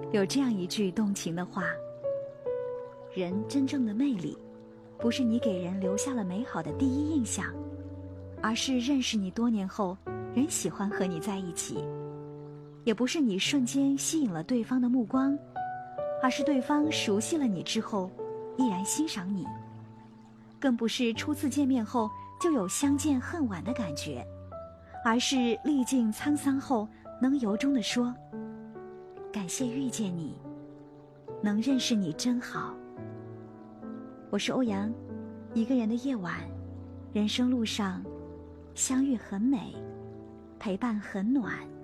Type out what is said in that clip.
有这样一句动情的话：人真正的魅力，不是你给人留下了美好的第一印象，而是认识你多年后，人喜欢和你在一起；也不是你瞬间吸引了对方的目光，而是对方熟悉了你之后，依然欣赏你；更不是初次见面后就有相见恨晚的感觉，而是历尽沧桑后能由衷地说：感谢遇见你，能认识你真好。我是欧阳，一个人的夜晚，人生路上，相遇很美，陪伴很暖。